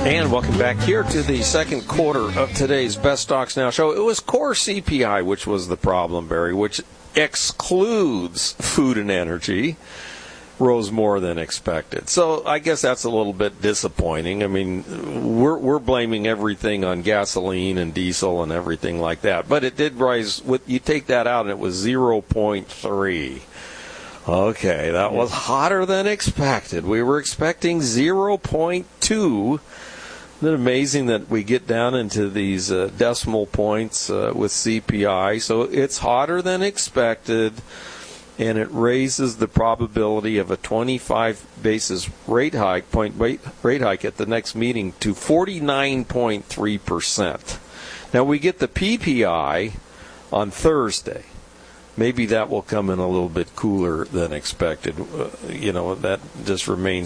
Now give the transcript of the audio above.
And welcome back here to the second quarter of today's Best Stocks Now show. It was core CPI, which was the problem, Barry, which excludes food and energy, rose more than expected. So I guess that's a little bit disappointing. I mean, we're blaming everything on gasoline and diesel and everything like that. But it did rise. You take that out, and it was 0.3. Okay, that was hotter than expected. We were expecting 0.2. Isn't it amazing that we get down into these decimal points with CPI? So it's hotter than expected, and it raises the probability of a 25 basis rate hike at the next meeting to 49.3%. Now we get the PPI on Thursday. Maybe that will come in a little bit cooler than expected. That just remains